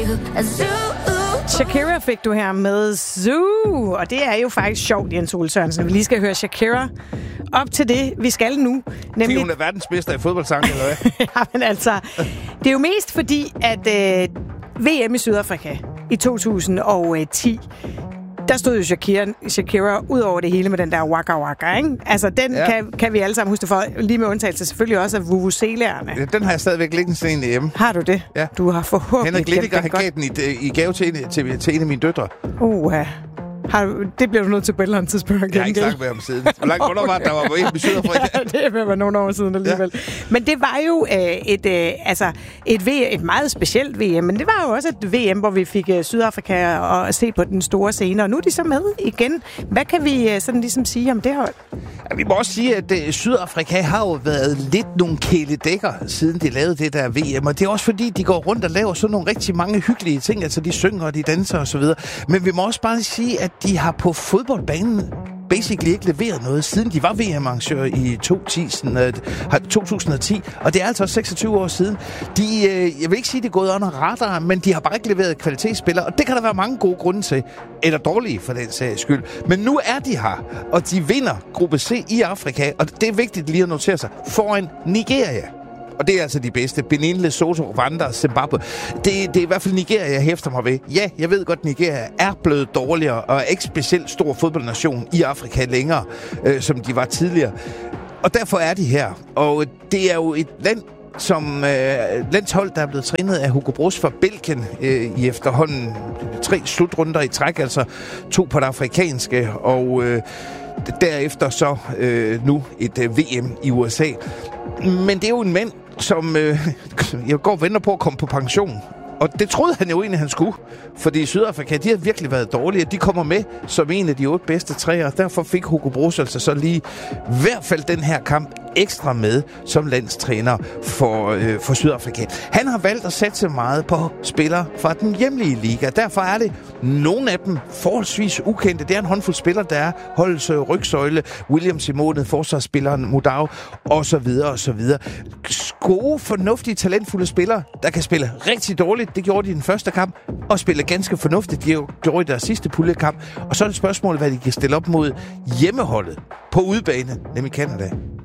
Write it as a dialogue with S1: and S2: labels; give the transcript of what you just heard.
S1: Shakira fik du her med Zoo, og det er jo faktisk sjovt, Jens Ole Sørensen. Vi lige skal høre Shakira op til det, vi skal nu.
S2: Nemlig... Hun er verdensmester i fodboldsang, eller hvad?
S1: Ja, men altså, det er jo mest fordi, at VM i Sydafrika i 2010, der stod jo Shakira ud over det hele med den der waka waka, ikke? Altså, den kan vi alle sammen huske for, lige med undtagelse selvfølgelig også af vuvuzelaerne.
S2: Ja, den har jeg stadigvæk liggende sådan hjemme.
S1: Har du det?
S2: Ja.
S1: Du har forhåbentlig
S2: Henrik Glittiger har gav den i gave til en af mine døtre.
S1: Det bliver du nødt til på et eller andet tidspunkt.
S2: Jeg har ikke snakket med ham siden. Hvor langt var der var VM i Sydafrika?
S1: Ja, det vil være nogle år siden alligevel. Ja. Men det var jo et meget specielt VM, men det var jo også et VM, hvor vi fik Sydafrika at se på den store scene, og nu er de så med igen. Hvad kan vi sådan ligesom sige om det hold?
S2: Ja, vi må også sige, at Sydafrika har jo været lidt nogle kæledækker, siden de lavede det der VM, og det er også fordi, de går rundt og laver sådan nogle rigtig mange hyggelige ting, altså de synger og de danser og så videre. Men vi må også bare sige, at de har på fodboldbanen basically ikke leveret noget, siden de var VM-arrangører i 2010, og det er altså 26 år siden. Jeg vil ikke sige, at det er gået under radar, men de har bare ikke leveret kvalitetsspillere, og det kan der være mange gode grunde til, eller dårlige for den sags skyld. Men nu er de her, og de vinder gruppe C i Afrika, og det er vigtigt lige at notere sig, foran Nigeria. Og det er altså de bedste. Benin, Lesotho, Rwanda og Zimbabwe. Det er i hvert fald Nigeria, jeg hæfter mig ved. Ja, jeg ved godt, Nigeria er blevet dårligere og er ikke specielt stor fodboldnation i Afrika længere, som de var tidligere. Og derfor er de her. Og det er jo et land, som landshold, der er blevet trænet af Hugo Broos fra Belgien i efterhånden 3 slutrunder i træk, altså 2 på det afrikanske, og derefter så nu et VM i USA. Men det er jo en mand, som jeg går og venter på at komme på pension. Og det troede han jo egentlig, han skulle. Fordi Sydafrika, de har virkelig været dårlige. De kommer med som en af de 8 bedste træer. Derfor fik Hugo Broos altså så lige i hvert fald den her kamp ekstra med som landstræner for Sydafrika. Han har valgt at satse meget på spillere fra den hjemlige liga. Derfor er det nogle af dem forholdsvis ukendte. Det er en håndfuld spillere, der er holdets rygsøjle, William Simone, forsvarsspilleren Mudau, og så videre, og så videre. Gode, fornuftige, talentfulde spillere, der kan spille rigtig dårligt. Det gjorde de i den første kamp, og spille ganske fornuftigt. De gjorde i deres sidste puljekamp. Og så er det spørgsmålet, hvad de kan stille op mod hjemmeholdet på udebane, nemlig Canada.